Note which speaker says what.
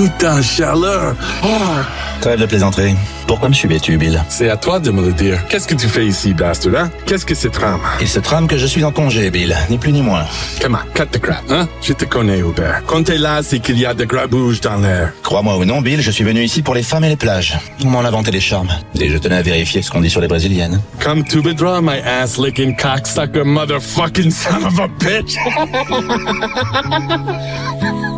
Speaker 1: putain, chaleur. Oh.
Speaker 2: Trêve de plaisanterie. Pourquoi me suivais-tu, Bill?
Speaker 1: C'est à toi de me le dire. Qu'est-ce que tu fais ici, bastard, hein? Qu'est-ce que c'est trame?
Speaker 2: Il se trame que je suis en congé, Bill. Ni plus ni moins.
Speaker 1: Come on, cut the crap, hein? Je te connais, Hubert. Quand t'es là, c'est qu'il y a de grabouge dans l'air.
Speaker 2: Crois-moi ou non, Bill, je suis venu ici pour les femmes et les plages. On m'en a inventé les charmes. Et je tenais à vérifier ce qu'on dit sur les brésiliennes.
Speaker 1: Come to the draw, my ass-licking cocksucker motherfucking son of a bitch!